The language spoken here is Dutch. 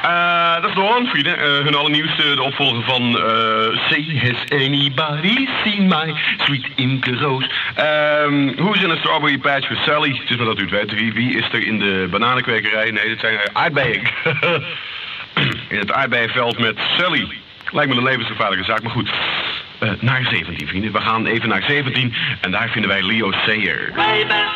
Dat is de Holland, vrienden. Hun allernieuwste, de opvolger van Say Has Anybody Seen My Sweet Imke Roos. Hoe is in een Strawberry Patch with Sally? Het is maar dat u het weet. Wie is er in de bananenkwekerij? Nee, dit zijn aardbeien. In het aardbeienveld met Sally. Lijkt me een levensgevaarlijke zaak, maar goed. Naar 17, vrienden. We gaan even naar 17 en daar vinden wij Leo Sayer. Baby,